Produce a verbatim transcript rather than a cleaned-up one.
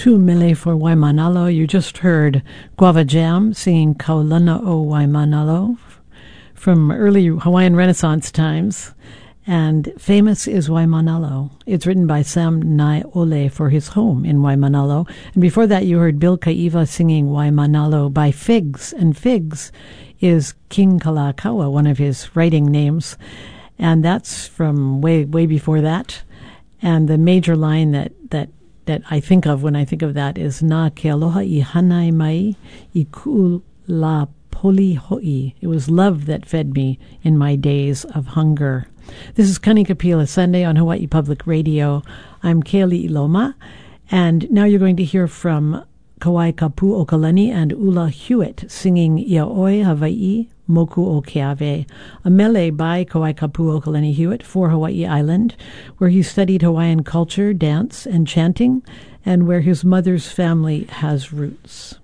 Tu Mele for Waimanalo. You just heard Guava Jam singing Kaulana o Waimanalo from early Hawaiian Renaissance times. And famous is Waimanalo. It's written by Sam Nai Ole for his home in Waimanalo. And before that, you heard Bill Kaiva singing Waimanalo by Figs. And Figs is King Kalakaua, one of his writing names. And that's from way, way before that. And the major line that, that that I think of when I think of that is Na ke aloha I hanai mai I ku la poli hoi. It was love that fed me in my days of hunger. This is Kanikapila Sunday on Hawaii Public Radio. I'm Kaylee Iloma, and now you're going to hear from Kauai Kapu Okalani and Ula Hewitt singing Iaoi Hawaii Moku o Keawe, a mele by Kauai Kapu Okalani Hewitt for Hawaii Island, where he studied Hawaiian culture, dance, and chanting, and where his mother's family has roots.